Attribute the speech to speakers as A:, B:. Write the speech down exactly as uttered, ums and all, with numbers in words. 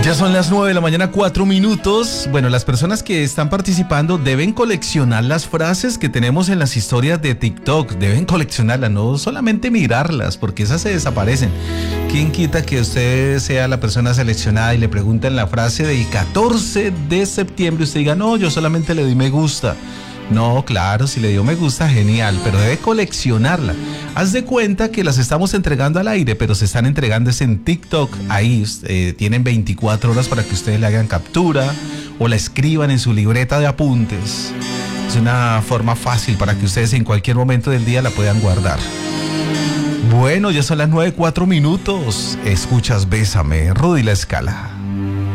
A: Ya son las nueve de la mañana, cuatro minutos. Bueno, las personas que están participando deben coleccionar las frases que tenemos en las historias de TikTok. Deben coleccionarlas, no solamente mirarlas, porque esas se desaparecen. ¿Quién quita que usted sea la persona seleccionada y le pregunten la frase del catorce de septiembre? Usted diga, no, yo solamente le doy me gusta. No, claro, si le dio me gusta, genial, pero debe coleccionarla. Haz de cuenta que las estamos entregando al aire, pero se están entregando es en TikTok. Ahí eh, tienen veinticuatro horas para que ustedes le hagan captura o la escriban en su libreta de apuntes. Es una forma fácil para que ustedes en cualquier momento del día la puedan guardar. Bueno, ya son las nueve, cuatro minutos. Escuchas Bésame, Rudy La Escala.